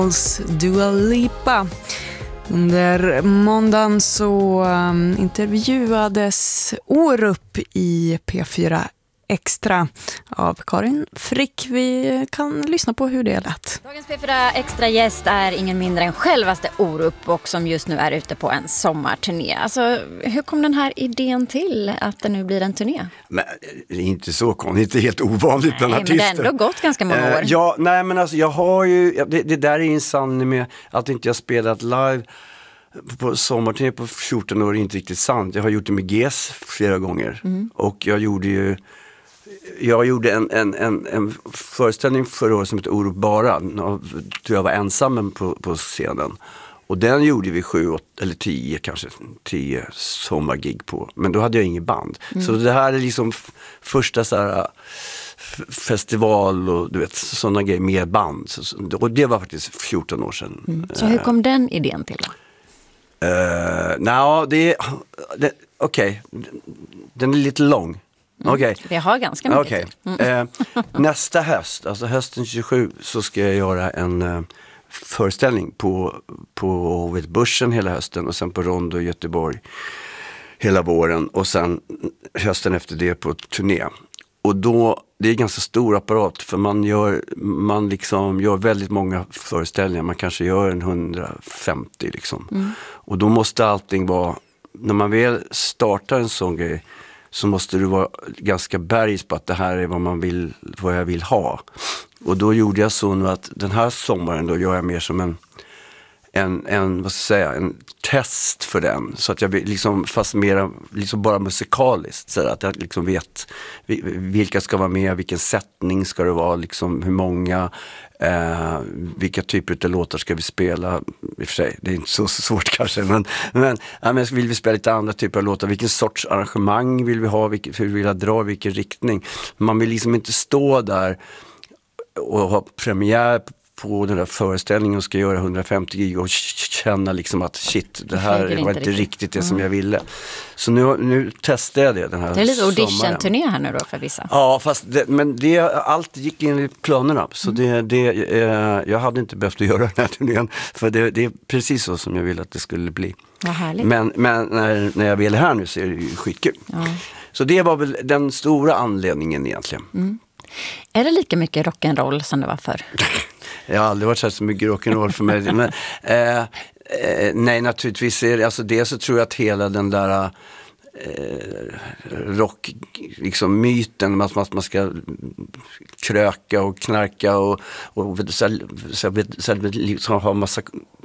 Dua Lipa. Under måndagen så intervjuades Orup i P4 Extra av Karin Frick. Vi kan lyssna på hur det lät. Dagens P4 Extra gäst är ingen mindre än självaste Orup och som just nu är ute på en sommarturné. Alltså, hur kom den här idén till att det nu blir en turné? Men det är inte så konstigt, det är helt ovanligt bland artister. Men det har ändå gått ganska många år. Ja, nej men alltså jag har ju, det där är en sanning med att inte jag spelat live på sommarturné på 14 år är inte riktigt sant. Jag har gjort det med GES flera gånger. Och jag gjorde en föreställning förra året som heter Orup bara. Då jag var ensam på scenen. Och den gjorde vi 7, 8 eller 10 kanske 10 sommargig på. Men då hade jag ingen band. Så det här är liksom första så här festival och du vet sådana grejer med band. Och det var faktiskt 14 år sedan. Så hur kom den idén till då? Okej. Den är lite lång. Okay. Vi har ganska mycket tid. Nästa höst, alltså hösten 27, så ska jag göra en föreställning på Börsen hela hösten och sen på Rondo i Göteborg hela våren och sen hösten efter det på turné. Och då, det är en ganska stor apparat för man gör väldigt många föreställningar. Man kanske gör en 150 liksom. Och då måste allting vara, när man väl startar en sån grej så måste du vara ganska bergs på att det här är vad jag vill ha. Och då gjorde jag så nu att den här sommaren då gör jag mer som en test för den. Så att jag liksom, fast mer liksom bara musikaliskt. Så att jag liksom vet vilka ska vara med, vilken sättning ska det vara, liksom hur många, vilka typer av låtar ska vi spela. I och för sig, det är inte så svårt kanske. Men vill vi spela lite andra typer av låtar, vilken sorts arrangemang vill vi ha, hur vill jag dra, vilken riktning. Man vill liksom inte stå där och ha premiär på den där föreställningen och ska göra 150 gig och känna liksom att shit, det här var inte riktigt det som jag ville. Så nu testar jag det den här. Det är lite audition-turné här nu då för vissa. Ja, fast allt gick in i planerna. Så jag hade inte behövt att göra den här turnén. För det är precis så som jag ville att det skulle bli. Vad härligt. Men när jag väl är här nu så är det ju skitkul. Ja. Så det var väl den stora anledningen egentligen. Är det lika mycket rock'n'roll som det var förr? Jag har aldrig varit så mycket rock'n'roll för mig. Men, nej, naturligtvis är det, alltså det så tror jag att hela den där rock, liksom myten att man ska kröka och knarka och liksom ha massa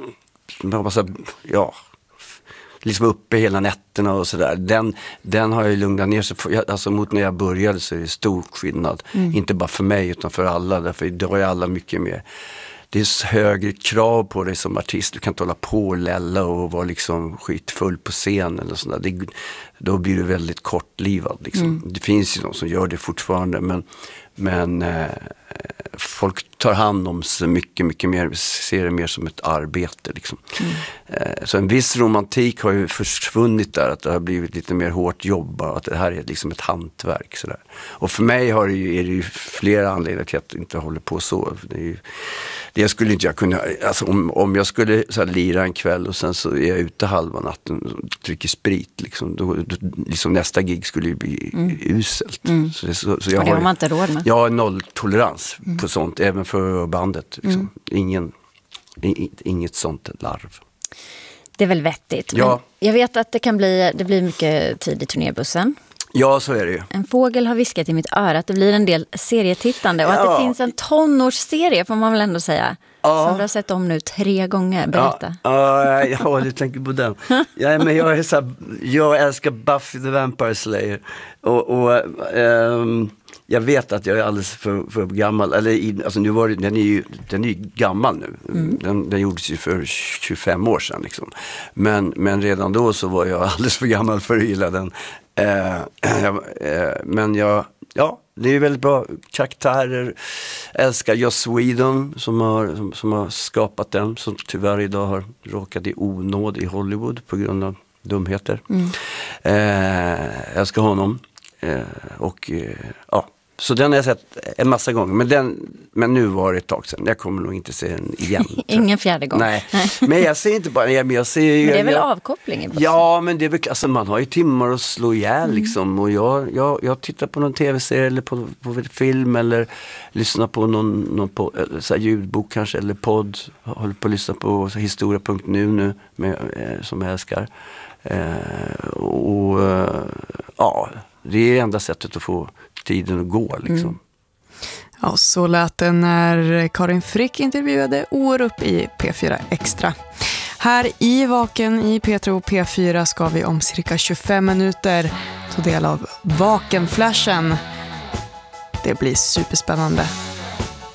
liksom uppe hela nätterna och sådär. Den har ju lugnat ner sig. Alltså mot när jag började så är det stor skillnad. Inte bara för mig utan för alla. Därför idag är alla mycket mer. Det är högre krav på dig som artist. Du kan inte hålla på och lälla och vara liksom skitfull på scen eller sådär. Då blir du väldigt kortlivad. Liksom. Det finns ju de som gör det fortfarande. Men folk tar hand om så mycket, mycket mer. Ser det mer som ett arbete. Liksom. Så en viss romantik har ju försvunnit där. Att det har blivit lite mer hårt jobb. Att det här är liksom ett hantverk. Sådär. Och för mig är det ju flera anledningar till att jag inte håller på så. Det skulle inte jag kunna. Alltså om jag skulle så här, lira en kväll och sen så är jag ute halva natten och dricker sprit. Liksom, då liksom nästa gig skulle ju bli uselt. Så jag och det har man inte råd med. Jag har nolltolerans på sånt, även för bandet. Liksom. Inget sånt larv. Det är väl vettigt. Ja. Men jag vet att det blir mycket tid i turnébussen. Ja, så är det ju. En fågel har viskat i mitt öra att det blir en del serietittande och att det finns en tonårsserie, får man väl ändå säga. Som du har sett om nu 3 gånger. Berätta. Ja, du tänker på den. Men jag älskar Buffy the Vampire Slayer. Och jag vet att jag är alldeles för gammal. Alltså nu var den är ju gammal nu. Den gjordes ju för 25 år sedan. Liksom. Men redan då så var jag alldeles för gammal för att gilla den. Det är väldigt bra karaktärer. Älskar Joss Whedon som har skapat den, som tyvärr idag har råkat i onåd i Hollywood på grund av dumheter. Älskar honom. Så den har jag sett en massa gånger. Men nu var det ett tag sedan. Jag kommer nog inte se den igen. Ingen fjärde gång. Nej, men jag ser inte bara... Jag ser, men det är väl avkoppling? Ja, men det är väl... Alltså, man har ju timmar att slå ihjäl liksom. Och jag tittar på någon tv-serie eller på film eller lyssnar på någon så här ljudbok kanske eller podd. Jag håller på att lyssna på historia.nu nu som jag älskar. Ja, det är enda sättet att få tiden att gå liksom. Ja, så lät det när Karin Frick intervjuade Orup i P4 Extra. Här i Vaken i P3 och P4 ska vi om cirka 25 minuter ta del av Vakenflashen. Det blir superspännande.